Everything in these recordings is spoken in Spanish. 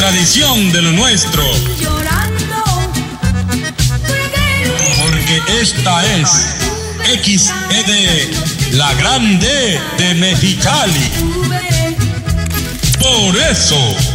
tradición de lo nuestro. Porque esta es XED, la grande de Mexicali. Por eso.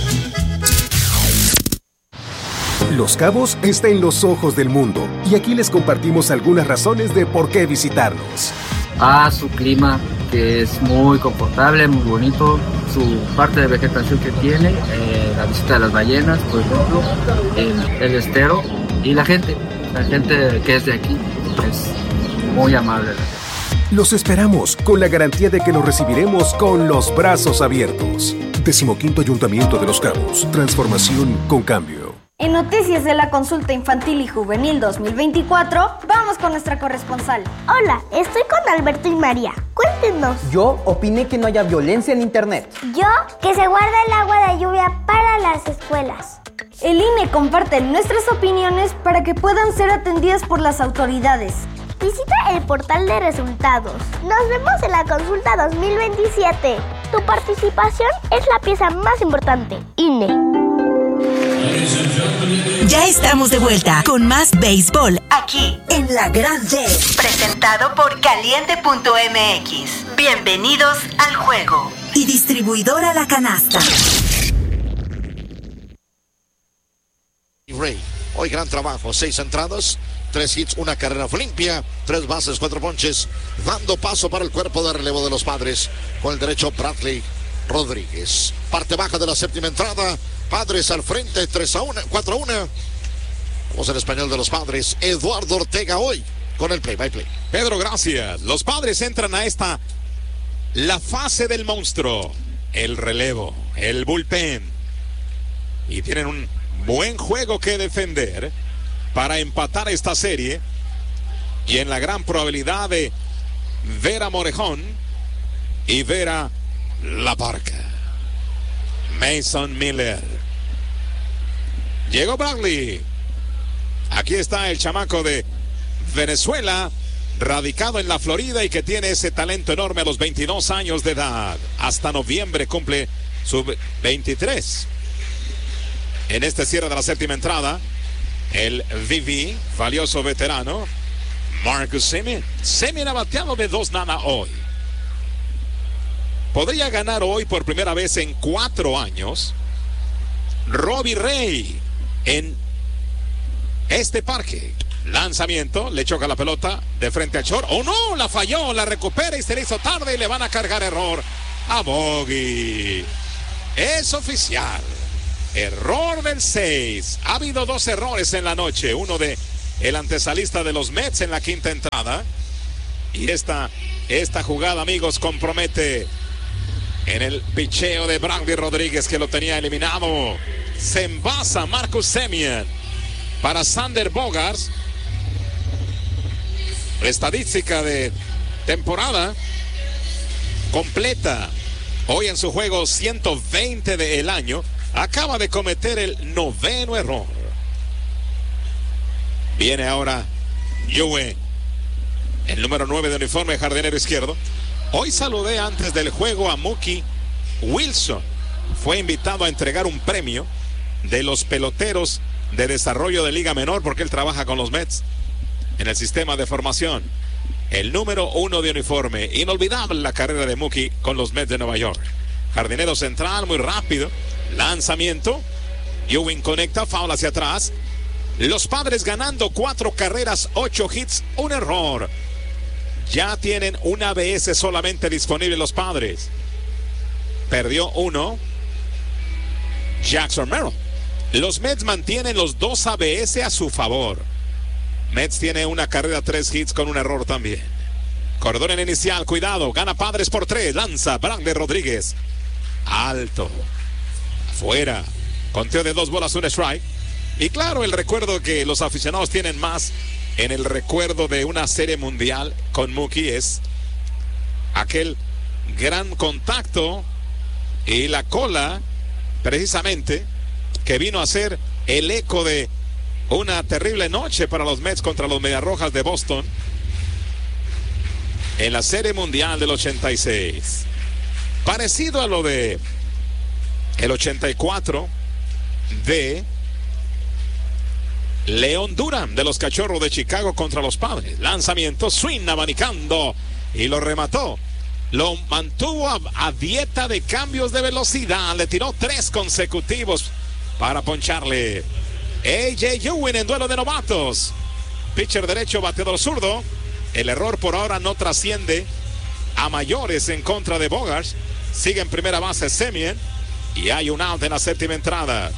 Los Cabos está en los ojos del mundo y aquí les compartimos algunas razones de por qué visitarnos. Su clima, que es muy confortable, muy bonito, su parte de vegetación que tiene, la visita de las ballenas, por ejemplo, el estero y la gente que es de aquí es muy amable. Los esperamos con la garantía de que los recibiremos con los brazos abiertos. 15º Ayuntamiento de Los Cabos. Transformación con cambio. En noticias de la consulta infantil y juvenil 2024, vamos con nuestra corresponsal. Hola, estoy con Alberto y María. Cuéntenos. Yo opiné que no haya violencia en internet. Yo, que se guarda el agua de lluvia para las escuelas. El INE comparte nuestras opiniones para que puedan ser atendidas por las autoridades. Visita el portal de resultados. Nos vemos en la consulta 2027. Tu participación es la pieza más importante. INE. Ya estamos de vuelta con más béisbol aquí en La Grande. Presentado por Caliente.mx. Bienvenidos al juego. Y distribuidora La Canasta. Rey, hoy gran trabajo, 6 entradas, 3 hits, 1 carrera limpia, 3 bases, 4 ponches, dando paso para el cuerpo de relevo de los Padres, con el derecho Bradley Rodríguez. Parte baja de la séptima entrada, Padres al frente, 4-1. Vamos al español de los Padres, Eduardo Ortega hoy con el play-by-play. Pedro, gracias. Los Padres entran a la fase del monstruo, el relevo, el bullpen, y tienen un buen juego que defender para empatar esta serie, y en la gran probabilidad de ver a Morejón y ver a La Parca. Mason Miller. Llegó Bradley. Aquí está el chamaco de Venezuela, radicado en la Florida y que tiene ese talento enorme a los 22 años de edad. Hasta noviembre cumple su 23. En este cierre de la séptima entrada, el VV, valioso veterano, Marcus Semien. Semien ha bateado de 2 nada hoy. Podría ganar hoy por primera vez en 4 años Robbie Ray en este parque. Lanzamiento, le choca la pelota de frente al short. ¡Oh no! La falló, la recupera y se le hizo tarde y le van a cargar error a Bogey. Es oficial. Error del 6. Ha habido 2 errores en la noche. Uno de el antesalista de los Mets en la quinta entrada. Y esta jugada, amigos, compromete en el picheo de Bradley Rodríguez, que lo tenía eliminado. Se envasa Marcus Semien para Xander Bogaerts. Estadística de temporada completa. Hoy en su juego 120 del año. Acaba de cometer el 9º error. Viene ahora Yue, el número 9 de uniforme, jardinero izquierdo. Hoy saludé antes del juego a Mookie Wilson. Fue invitado a entregar un premio de los peloteros de desarrollo de Liga Menor, porque él trabaja con los Mets en el sistema de formación. El número 1 de uniforme. Inolvidable la carrera de Mookie con los Mets de Nueva York. Jardinero central, muy rápido. Lanzamiento. Ewing conecta, foul hacia atrás. Los Padres ganando 4 carreras, 8 hits, 1 error. Ya tienen un ABS solamente disponible los Padres. Perdió 1 Jackson Merrill. Los Mets mantienen los 2 ABS a su favor. Mets tiene una carrera, 3 hits con un error también. Corredor en inicial, cuidado, gana Padres por 3. Lanza Bradley Rodríguez. Alto. Fuera. Conteo de 2 bolas, 1 strike. Y claro, el recuerdo que los aficionados tienen más en el recuerdo de una serie mundial con Mookie es aquel gran contacto y la cola, precisamente, que vino a ser el eco de una terrible noche para los Mets contra los Mediarrojas de Boston en la serie mundial del 86. Parecido a lo de el 84, de Leon Durham de los Cachorros de Chicago contra los Padres. Lanzamiento, swing, abanicando y lo remató. Lo mantuvo a dieta de cambios de velocidad. Le tiró 3 consecutivos para poncharle. A.J. Ewing en duelo de novatos. Pitcher derecho, bateador zurdo. El error por ahora no trasciende a mayores en contra de Bogaerts. Sigue en primera base Semien. Y hay un out en la séptima entrada.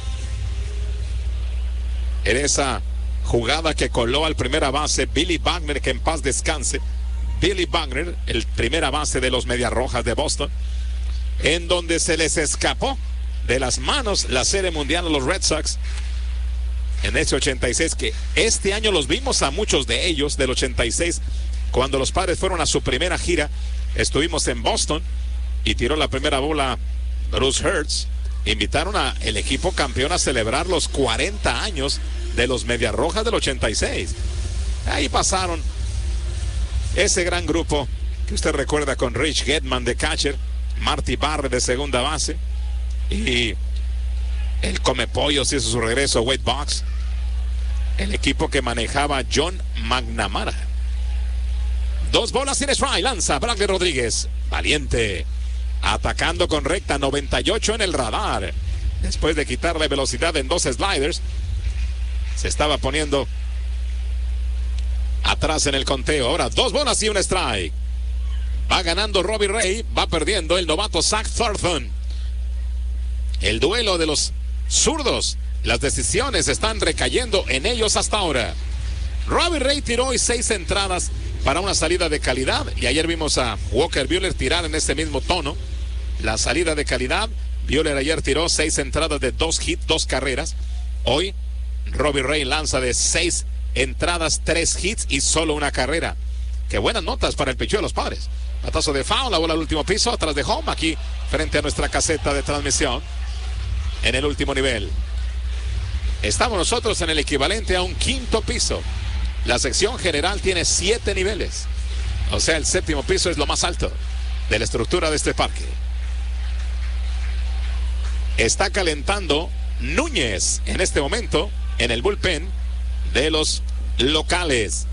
En esa jugada que coló al primera base Billy Wagner, que en paz descanse. Billy Wagner, el primera base de los Medias Rojas de Boston, en donde se les escapó de las manos la Serie Mundial a los Red Sox en ese 86, que este año los vimos a muchos de ellos del 86, cuando los Padres fueron a su primera gira. Estuvimos en Boston y tiró la primera bola Bruce Hertz. Invitaron al equipo campeón a celebrar los 40 años de los Medias Rojas del 86. Ahí pasaron ese gran grupo que usted recuerda con Rich Getman de catcher, Marty Barre de segunda base y el Comepollos hizo su regreso, Wade Boggs, el equipo que manejaba John McNamara. 2 bolas sin strike, lanza Bradley Rodríguez, valiente, atacando con recta, 98 en el radar. Después de quitarle velocidad en 2 sliders, se estaba poniendo atrás en el conteo. Ahora 2 bolas y un strike. Va ganando Robbie Ray, va perdiendo el novato Zach Thornton. El duelo de los zurdos, las decisiones están recayendo en ellos hasta ahora. Robbie Ray tiró hoy 6 entradas para una salida de calidad, y ayer vimos a Walker Buehler tirar en este mismo tono la salida de calidad. Buehler ayer tiró 6 entradas de 2 hits, 2 carreras. Hoy Robbie Ray lanza de 6 entradas, 3 hits y solo una carrera. Qué buenas notas para el picheo de los Padres. Batazo de foul, la bola al último piso, atrás de home, aquí frente a nuestra caseta de transmisión en el último nivel. Estamos nosotros en el equivalente a un 5º piso. La sección general tiene 7 niveles. O sea, el 7º piso es lo más alto de la estructura de este parque. Está calentando Núñez en este momento en el bullpen de los locales.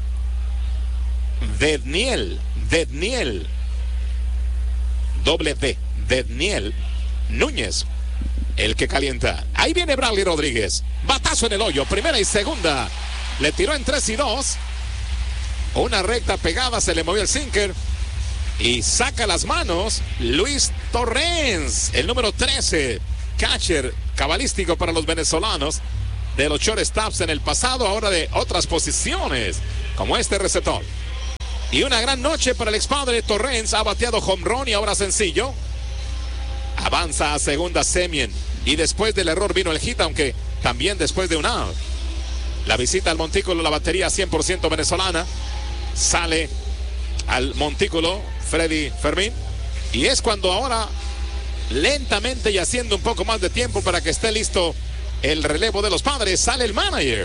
Dedniel, doble D, Dedniel Núñez, el que calienta. Ahí viene Bradley Rodríguez, batazo en el hoyo, primera y segunda. Le tiró en 3 y 2. Una recta pegada, se le movió el sinker y saca las manos Luis Torrens, el número 13, catcher cabalístico para los venezolanos, de los shortstops en el pasado, ahora de otras posiciones, como este receptor. Y una gran noche para el expadre. Torrens ha bateado home run y ahora sencillo. Avanza a segunda Semien, y después del error vino el hit, aunque también después de un out. La visita al montículo, la batería 100% venezolana. Sale al montículo Freddy Fermín, y es cuando ahora lentamente y haciendo un poco más de tiempo para que esté listo el relevo de los Padres, sale el manager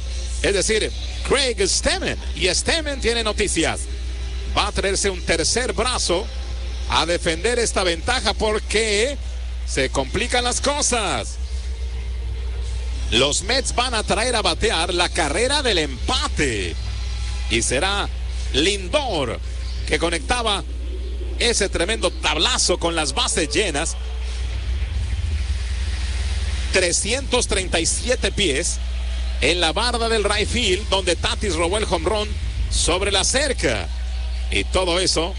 Craig Stemmen, y Stemmen tiene noticias. Va a traerse un tercer brazo a defender esta ventaja porque se complican las cosas. Los Mets van a traer a batear la carrera del empate y será Lindor, que conectaba ese tremendo tablazo con las bases llenas. 337 pies en la barda del right field, donde Tatis robó el home run sobre la cerca, y todo eso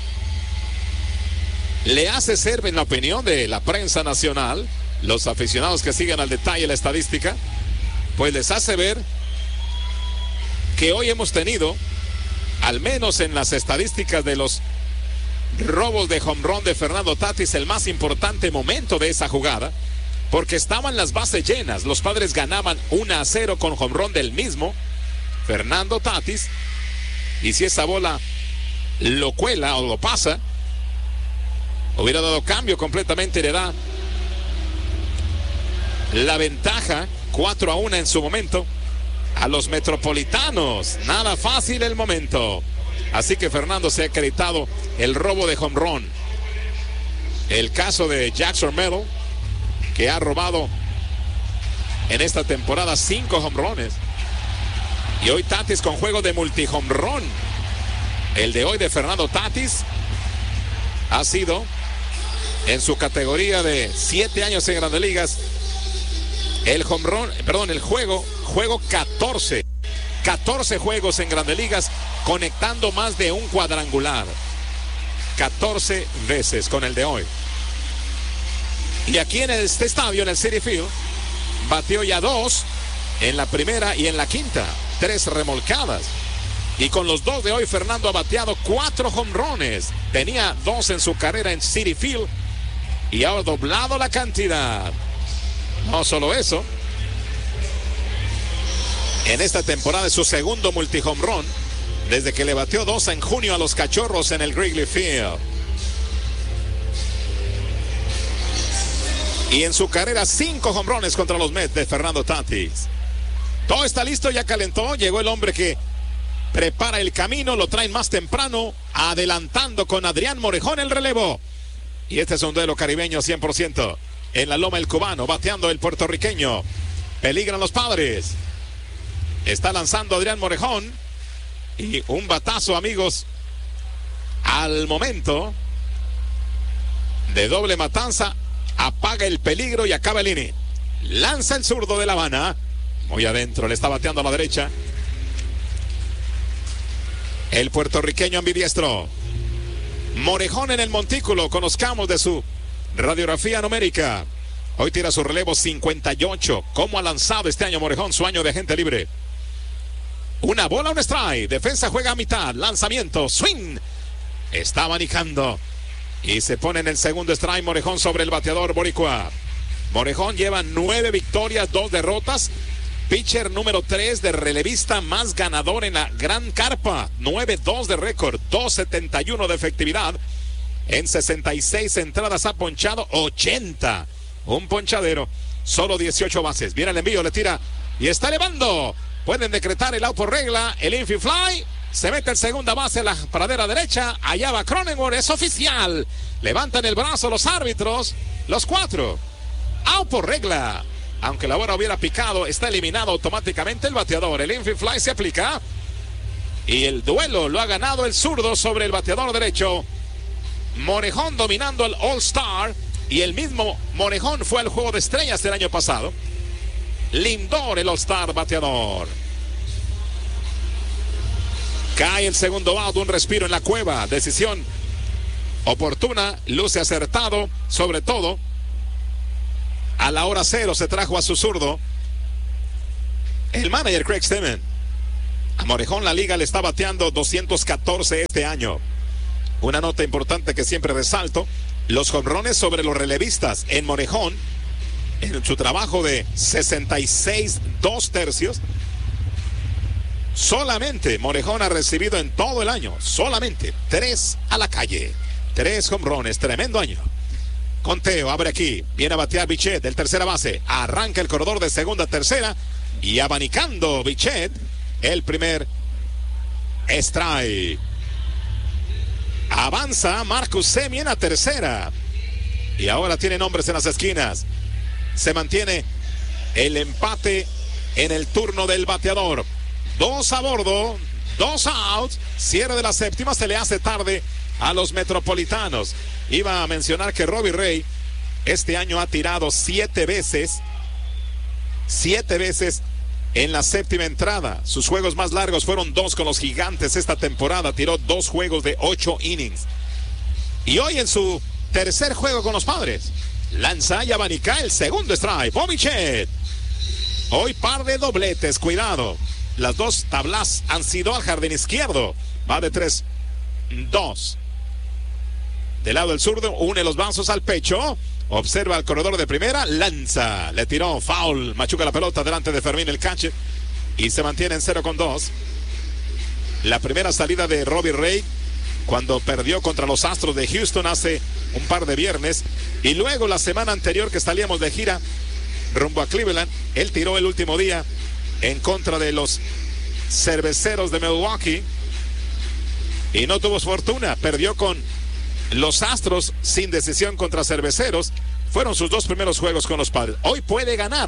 le hace ser, en la opinión de la prensa nacional, los aficionados que siguen al detalle la estadística, pues les hace ver que hoy hemos tenido, al menos en las estadísticas de los robos de home run de Fernando Tatis, el más importante momento de esa jugada, porque estaban las bases llenas. Los Padres ganaban 1-0 con home run del mismo Fernando Tatis, y si esa bola lo cuela o lo pasa, hubiera dado cambio completamente, le da la ventaja 4-1 en su momento a los metropolitanos. Nada fácil el momento, así que Fernando se ha acreditado el robo de home run. El caso de Jackson Merrill, que ha robado en esta temporada, 5 jonrones. Y hoy Tatis con juego de multi-jonrón. El de hoy de Fernando Tatis ha sido, en su categoría de 7 años en Grandes Ligas, el juego 14. 14 juegos en Grandes Ligas, conectando más de un cuadrangular. 14 veces con el de hoy. Y aquí en este estadio, en el Citi Field, batió ya 2 en la primera y en la quinta. 3 remolcadas. Y con los 2 de hoy, Fernando ha bateado 4 jonrones. Tenía 2 en su carrera en Citi Field y ha doblado la cantidad. No solo eso, en esta temporada es su segundo multi-home-run desde que le batió 2 en junio a los Cachorros en el Wrigley Field. Y en su carrera 5 jonrones contra los Mets de Fernando Tatis. Todo está listo, ya calentó. Llegó el hombre que prepara el camino, lo traen más temprano, adelantando con Adrián Morejón el relevo. Y este es un duelo caribeño 100%. En la loma el cubano, bateando el puertorriqueño. Peligran los Padres. Está lanzando Adrián Morejón. Y un batazo, amigos, al momento de doble matanza, apaga el peligro y acaba el inning. Lanza el zurdo de La Habana. Muy adentro, le está bateando a la derecha. El puertorriqueño ambidiestro. Morejón en el montículo, conozcamos de su radiografía numérica. Hoy tira su relevo 58. ¿Cómo ha lanzado este año Morejón, su año de agente libre? Una bola, un strike. Defensa juega a mitad. Lanzamiento, swing. Está abanicando. Y se pone en el segundo strike Morejón sobre el bateador boricua. Morejón lleva 9 victorias, 2 derrotas. Pitcher número 3 de relevista más ganador en la Gran Carpa. 9-2 de récord, 2.71 de efectividad. En 66 entradas ha ponchado 80. Un ponchadero, solo 18 bases. Viene el envío, le tira y está elevando. Pueden decretar el out por regla. El infield fly. Se mete en segunda base, la pradera derecha. Allá va Cronenworth, es oficial. Levantan el brazo los árbitros. Los 4. Out por regla. Aunque la bola hubiera picado, está eliminado automáticamente el bateador. El infield fly se aplica. Y el duelo lo ha ganado el zurdo sobre el bateador derecho. Morejón dominando al All-Star. Y el mismo Morejón fue al Juego de Estrellas el año pasado. Lindor, el All-Star bateador. Cae el segundo out, un respiro en la cueva. Decisión oportuna, luce acertado, sobre todo. A la hora 0 se trajo a su zurdo el manager Craig Stemmen. A Morejón la liga le está bateando 214 este año. Una nota importante que siempre resalto: los jonrones sobre los relevistas en Morejón, en su trabajo de 66 2/3, solamente Morejón ha recibido en todo el año solamente 3 a la calle. 3 jonrones, tremendo año. Conteo, abre aquí, viene a batear Bichette del tercera base, arranca el corredor de segunda a tercera y abanicando Bichette el primer strike. Avanza Marcus Semien a tercera y ahora tienen hombres en las esquinas. Se mantiene el empate en el turno del bateador. 2 a bordo, 2 outs, cierre de la séptima, se le hace tarde a los metropolitanos. Iba a mencionar que Robbie Ray este año ha tirado 7 veces en la séptima entrada. Sus juegos más largos fueron 2 con los Gigantes esta temporada. Tiró 2 juegos de 8 innings. Y hoy en su tercer juego con los Padres, lanza y abanica el segundo strike. Bobby Chet. Hoy par de dobletes, cuidado. Las 2 tablas han sido al jardín izquierdo. Va de 3-2. Del lado del zurdo, une los brazos al pecho. Observa al corredor de primera. Lanza. Le tiró foul. Machuca la pelota delante de Fermín el catcher. Y se mantiene en 0-2. La primera salida de Robbie Ray cuando perdió contra los Astros de Houston hace un par de viernes. Y luego la semana anterior que salíamos de gira rumbo a Cleveland, él tiró el último día en contra de los Cerveceros de Milwaukee. Y no tuvo fortuna. Perdió con los Astros sin decisión contra Cerveceros. Fueron sus 2 primeros juegos con los Padres. Hoy puede ganar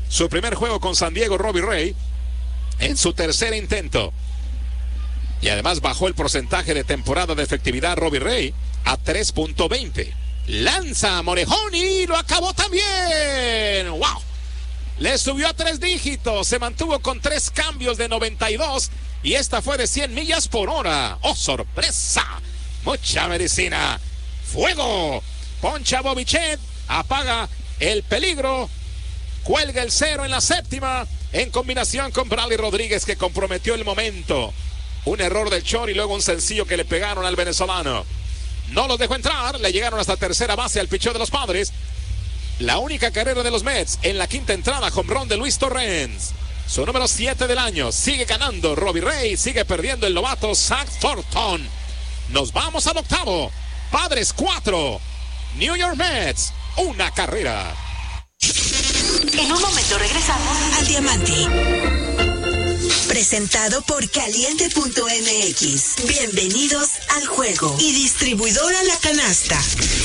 su primer juego con San Diego, Robbie Ray, en su tercer intento. Y además bajó el porcentaje de temporada de efectividad Robbie Ray a 3.20. Lanza Morejón y lo acabó también. ¡Wow! Le subió a 3 dígitos, se mantuvo con 3 cambios de 92 y esta fue de 100 millas por hora. ¡Oh, sorpresa! Mucha medicina. ¡Fuego! Poncha Bobichet, apaga el peligro, cuelga el 0 en la séptima en combinación con Bradley Rodríguez, que comprometió el momento. Un error del short y luego un sencillo que le pegaron al venezolano. No los dejó entrar, le llegaron hasta tercera base al picheo de los Padres. La única carrera de los Mets en la quinta entrada, home run de Luis Torrens. Su número 7 del año. Sigue ganando Robbie Ray, sigue perdiendo el novato Zach Thornton. Nos vamos al octavo. Padres 4, New York Mets 1 carrera. En un momento regresamos al Diamante. Presentado por Caliente.mx. Bienvenidos al juego. Y distribuidora La Canasta.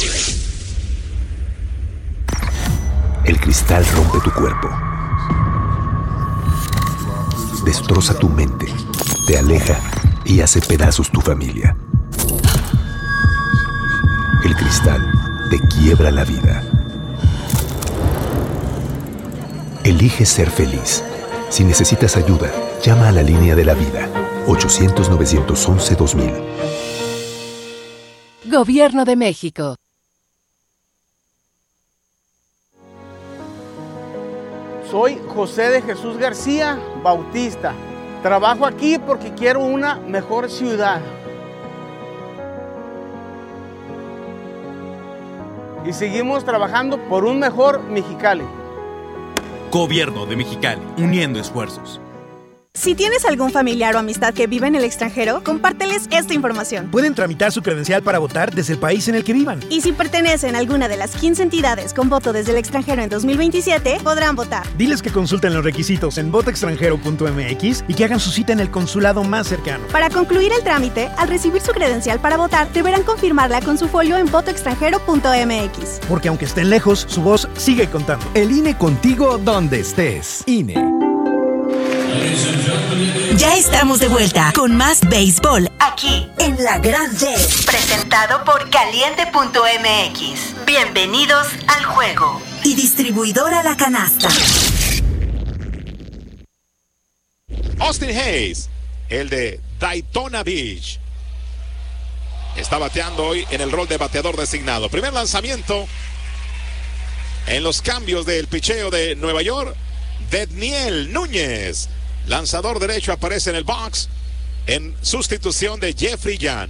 El cristal rompe tu cuerpo. Destroza tu mente. Te aleja y hace pedazos tu familia. El cristal te quiebra la vida. Elige ser feliz. Si necesitas ayuda, llama a la línea de la vida. 800-911-2000. Gobierno de México. Soy José de Jesús García Bautista. Trabajo aquí porque quiero una mejor ciudad. Y seguimos trabajando por un mejor Mexicali. Gobierno de Mexicali, uniendo esfuerzos. Si tienes algún familiar o amistad que vive en el extranjero, compárteles esta información. Pueden tramitar su credencial para votar desde el país en el que vivan. Y si pertenecen a alguna de las 15 entidades con voto desde el extranjero en 2027, podrán votar. Diles que consulten los requisitos en votoextranjero.mx y que hagan su cita en el consulado más cercano. Para concluir el trámite, al recibir su credencial para votar, deberán confirmarla con su folio en votoextranjero.mx. Porque aunque estén lejos, su voz sigue contando. El INE contigo donde estés. INE. Ya estamos de vuelta con más béisbol aquí en La Gran Red, presentado por Caliente.mx. Bienvenidos al juego. Y distribuidora La Canasta. Austin Hayes, el de Daytona Beach, está bateando hoy en el rol de bateador designado. Primer lanzamiento en los cambios del picheo de Nueva York. Dedniel Núñez, lanzador derecho, aparece en el box en sustitución de Jeffrey Yan.